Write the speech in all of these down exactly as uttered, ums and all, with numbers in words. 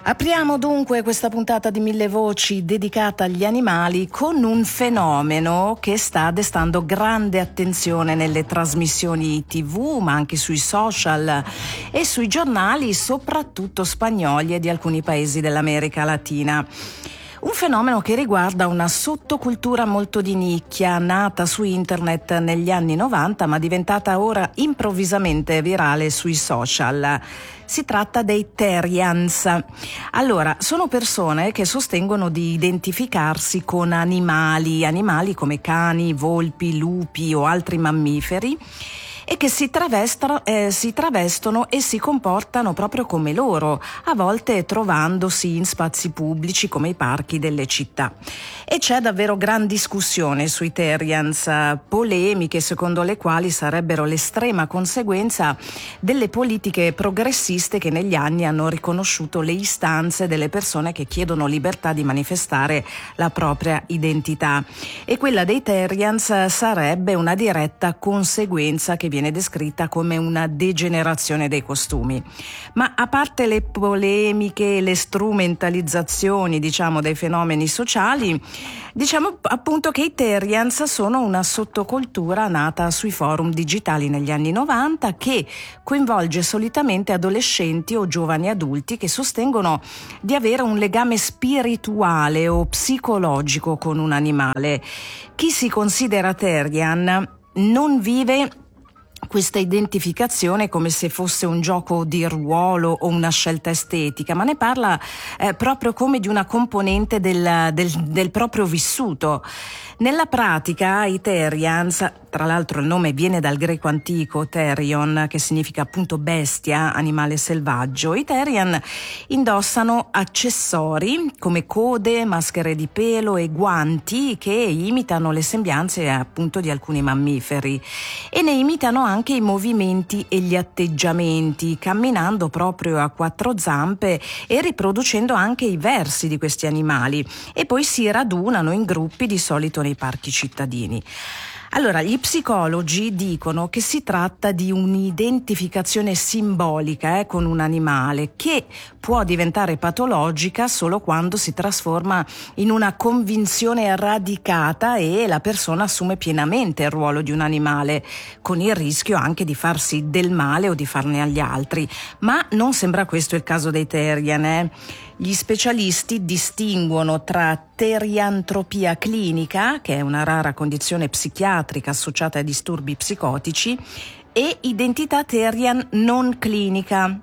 Apriamo dunque questa puntata di Mille Voci dedicata agli animali con un fenomeno che sta destando grande attenzione nelle trasmissioni tivù, ma anche sui social e sui giornali, soprattutto spagnoli e di alcuni paesi dell'America Latina. Un fenomeno che riguarda una sottocultura molto di nicchia, nata su internet negli anni novanta ma diventata ora improvvisamente virale sui social. Si tratta dei Terrians. Allora, sono persone che sostengono di identificarsi con animali, animali come cani, volpi, lupi o altri mammiferi, e che si travestono, eh, si travestono e si comportano proprio come loro, a volte trovandosi in spazi pubblici come i parchi delle città. E c'è davvero gran discussione sui Terrians, polemiche secondo le quali sarebbero l'estrema conseguenza delle politiche progressiste che negli anni hanno riconosciuto le istanze delle persone che chiedono libertà di manifestare la propria identità. E quella dei Terrians sarebbe una diretta conseguenza che viene descritta come una degenerazione dei costumi. Ma a parte le polemiche e le strumentalizzazioni, diciamo, dei fenomeni sociali, diciamo appunto che i Terrians sono una sottocultura nata sui forum digitali negli anni novanta che coinvolge solitamente adolescenti o giovani adulti che sostengono di avere un legame spirituale o psicologico con un animale. Chi si considera Terrian non vive questa identificazione come se fosse un gioco di ruolo o una scelta estetica, ma ne parla eh, proprio come di una componente del, del, del proprio vissuto. Nella pratica i Terrians, tra l'altro il nome viene dal greco antico Therion, che significa appunto bestia, animale selvaggio, i Terrian indossano accessori come code, maschere di pelo e guanti che imitano le sembianze appunto di alcuni mammiferi e ne imitano anche i movimenti e gli atteggiamenti, camminando proprio a quattro zampe e riproducendo anche i versi di questi animali, e poi si radunano in gruppi, di solito nei parchi cittadini. Allora, gli psicologi dicono che si tratta di un'identificazione simbolica eh, con un animale che può diventare patologica solo quando si trasforma in una convinzione radicata e la persona assume pienamente il ruolo di un animale, con il rischio anche di farsi del male o di farne agli altri. Ma non sembra questo il caso dei Terrian. Eh. Gli specialisti distinguono tra teriantropia clinica, che è una rara condizione psichiatrica associata ai disturbi psicotici, e identità Terrian non clinica,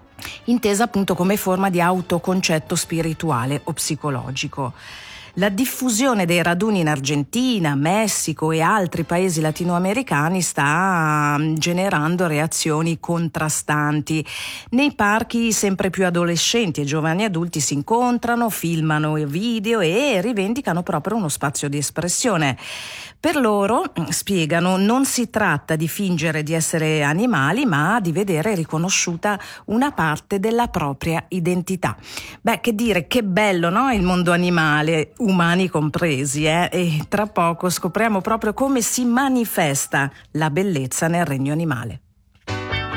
intesa appunto come forma di autoconcetto spirituale o psicologico. La diffusione dei raduni in Argentina, Messico e altri paesi latinoamericani sta generando reazioni contrastanti. Nei parchi sempre più adolescenti e giovani adulti si incontrano, filmano video e rivendicano proprio uno spazio di espressione. Per loro, spiegano, non si tratta di fingere di essere animali, ma di vedere riconosciuta una parte della propria identità. Beh, che dire, che bello, no? Il mondo animale, umani compresi, eh? E tra poco scopriamo proprio come si manifesta la bellezza nel regno animale.